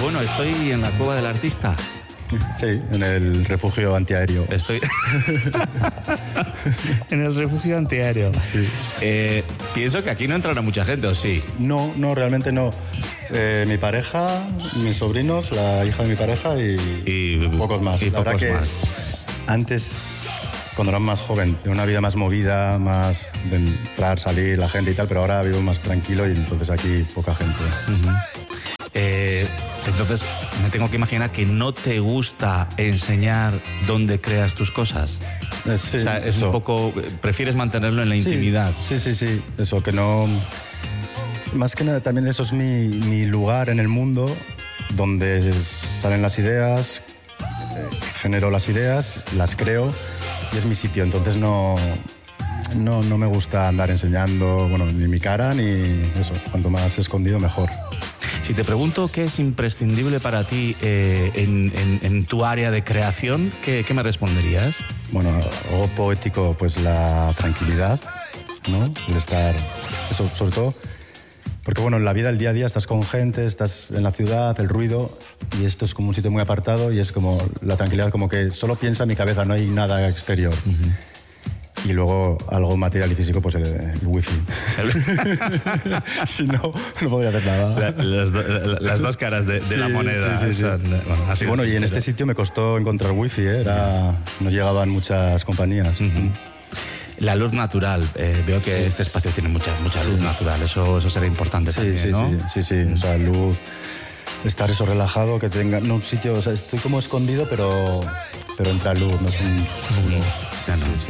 Bueno, estoy en la Cueva del Artista. Sí, en el refugio antiaéreo. Estoy en el refugio antiaéreo. Sí. Pienso que aquí no entrará mucha gente, ¿o sí? No, realmente no. Mi pareja, mis sobrinos, la hija de mi pareja y pocos más. Y la pocos verdad que más. Antes, cuando era más joven, de una vida más movida, más de entrar, salir, la gente y tal, pero ahora vivo más tranquilo y entonces aquí poca gente. Entonces, me tengo que imaginar que no te gusta enseñar dónde creas tus cosas. Sí, o sea, es eso. un poco... Prefieres mantenerlo en la intimidad. Sí. Eso, que no... Más que nada, también eso es mi lugar en el mundo, donde salen las ideas, genero las ideas, las creo, y es mi sitio. Entonces no me gusta andar enseñando, bueno, ni mi cara, ni eso. Cuanto más escondido, mejor. Si te pregunto qué es imprescindible para ti en tu área de creación, ¿qué me responderías? Bueno, algo poético, pues la tranquilidad, ¿no? El estar, eso, sobre todo, porque bueno, en la vida, el día a día, estás con gente, estás en la ciudad, el ruido, y esto es como un sitio muy apartado y es como la tranquilidad, como que solo piensa en mi cabeza, no hay nada exterior. Y luego algo material y físico, pues el wifi. Si no, no podría hacer nada. Las dos caras de la moneda. Sí. Así Bueno, y en este sitio me costó encontrar wifi, no llegaban muchas compañías. La luz natural. Veo que este espacio tiene mucha luz natural. Eso será importante también, ¿no? Sí. O sea, luz, estar eso relajado, que tenga... No, un sitio, o sea, estoy como escondido, pero entra luz, no es un... Sí.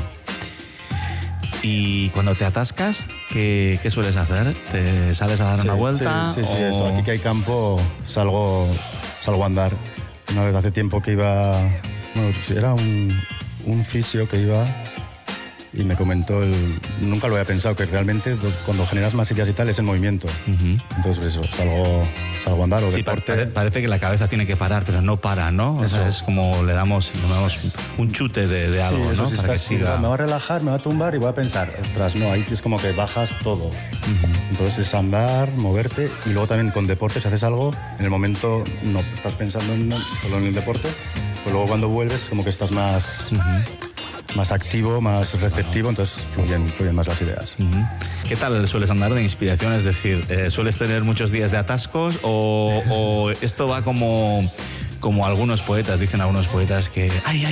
Y cuando te atascas, ¿qué sueles hacer? ¿Te sales a dar una vuelta? Sí, eso. Aquí que hay campo, salgo a andar. Una vez hace tiempo que iba... Bueno, era un fisio que iba y me comentó, nunca lo había pensado, que realmente cuando generas más ideas y tal es el movimiento. Entonces eso, salgo a andar o deporte. Parece que la cabeza tiene que parar, pero no para, ¿no? O sea, es como le damos un chute de algo, eso, ¿no? Si para que siga. Me va a relajar, me va a tumbar y voy a pensar, ostras, no, ahí es como que bajas todo. Entonces es andar, moverte, y luego también con deporte, si haces algo, en el momento no estás pensando solo en el deporte, pero luego cuando vuelves como que estás más activo, más receptivo, entonces fluyen más las ideas. ¿Qué tal sueles andar de inspiración? Es decir, ¿sueles tener muchos días de atascos o esto va como algunos poetas, dicen algunos poetas que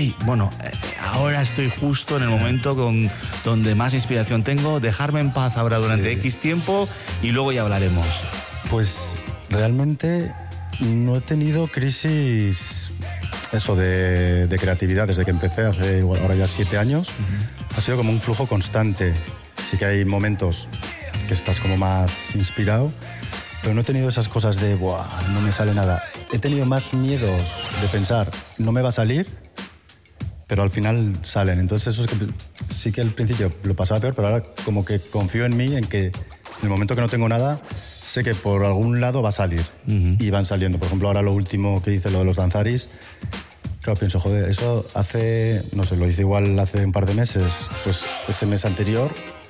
ahora estoy justo en el momento donde más inspiración tengo, dejarme en paz ahora durante X tiempo y luego ya hablaremos? Pues realmente no he tenido crisis... Eso de creatividad, desde que empecé hace ahora ya 7 años, ha sido como un flujo constante. Sí que hay momentos que estás como más inspirado, pero no he tenido esas cosas de, no me sale nada. He tenido más miedos de pensar, no me va a salir, pero al final salen. Entonces eso es que sí que al principio lo pasaba peor, pero ahora como que confío en mí, en que en el momento que no tengo nada, sé que por algún lado va a salir. Y van saliendo. Por ejemplo, ahora lo último que hice, lo de los danzaris, claro, pienso, joder, eso lo hice igual hace un par de meses. Pues ese mes anterior,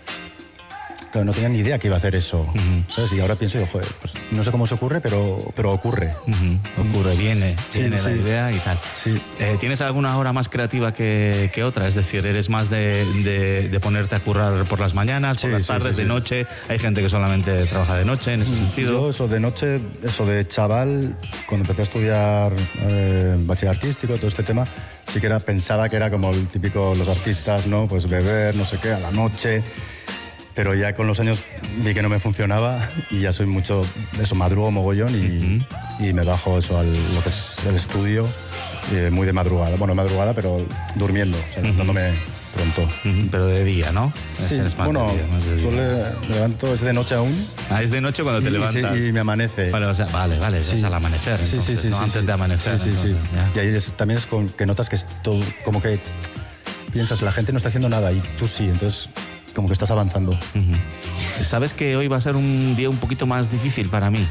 claro, no tenía ni idea que iba a hacer eso. ¿Sabes? Y ahora pienso, joder, pues no sé cómo se ocurre, pero ocurre. Ocurre, viene la idea y tal. Sí. ¿Tienes alguna hora más creativa que otra? Es decir, ¿eres más de ponerte a currar por las mañanas, por las tardes, de noche? Hay gente que solamente trabaja de noche en ese sentido. Yo eso de noche, eso de chaval, cuando empecé a estudiar bachiller artístico, todo este tema, sí que pensaba que era como el típico, los artistas, ¿no? Pues beber, no sé qué, a la noche. Pero ya con los años vi que no me funcionaba y ya soy mucho de eso, madrugo mogollón y me bajo eso a lo que es el estudio muy de madrugada. Bueno, madrugada, pero durmiendo, o sea, levantándome pronto. Pero de día, ¿no? Sí, bueno, me levanto, es de noche aún. Es de noche cuando te levantas. Y me amanece. Vale, o sea, es al amanecer. Entonces, no antes de amanecer. Sí. Y ahí también es que notas que es todo, como que piensas, la gente no está haciendo nada y tú sí, entonces... como que estás avanzando. ¿Sabes que hoy va a ser un día un poquito más difícil para mí?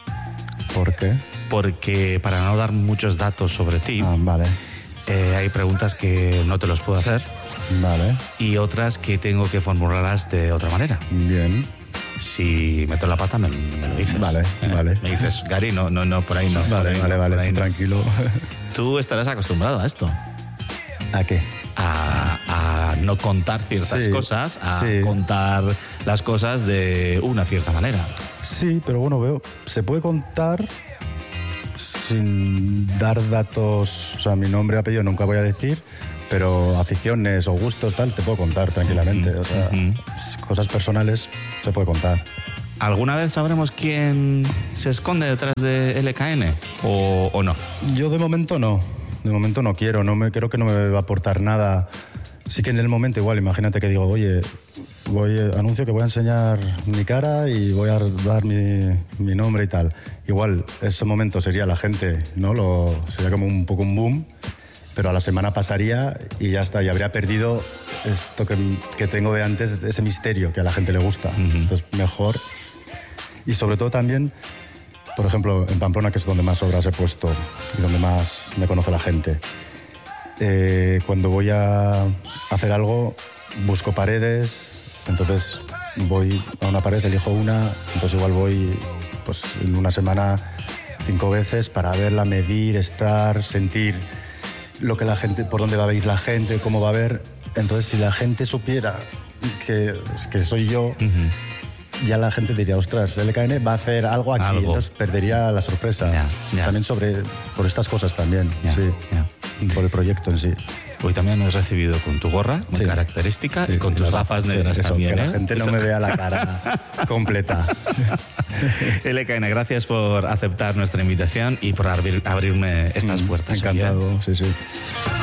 ¿Por qué? Porque para no dar muchos datos sobre ti, vale. Hay preguntas que no te los puedo hacer. Vale. Y otras que tengo que formularlas de otra manera. Bien. Si meto la pata, me lo dices. Vale, vale. Me dices, Gary, no, por ahí no. Vale, por ahí vale, por ahí no. tranquilo. Tú estarás acostumbrado a esto. ¿A qué? A no contar ciertas cosas, a contar las cosas de una cierta manera. Sí, pero bueno, se puede contar sin dar datos, o sea, mi nombre y apellido nunca voy a decir, pero aficiones o gustos, tal, te puedo contar tranquilamente. O sea, cosas personales se puede contar. ¿Alguna vez sabremos quién se esconde detrás de LKN o no? Yo de momento no. De momento no quiero, creo que no me va a aportar nada. Sí que en el momento igual, imagínate que digo, oye, anuncio que voy a enseñar mi cara y voy a dar mi nombre y tal. Igual, ese momento sería la gente, ¿no? Sería como un poco un boom, pero a la semana pasaría y ya está, y habría perdido esto que tengo de antes, ese misterio que a la gente le gusta. Entonces, mejor. Y sobre todo también, por ejemplo, en Pamplona, que es donde más obras he puesto y donde más me conoce la gente. Cuando voy a hacer algo, busco paredes, entonces voy a una pared, elijo una, entonces igual voy pues, en una semana 5 veces para verla, medir, estar, sentir lo que la gente, por dónde va a ir la gente, cómo va a ver. Entonces, si la gente supiera que soy yo, ya la gente diría, ostras, LKN va a hacer algo aquí, entonces perdería la sorpresa. También por estas cosas también, por el proyecto en sí. Hoy también has recibido con tu gorra, muy característica, y con tus gafas negras también. Que la gente no me vea la cara completa. LKN, gracias por aceptar nuestra invitación y por abrirme estas puertas. Encantado, sí.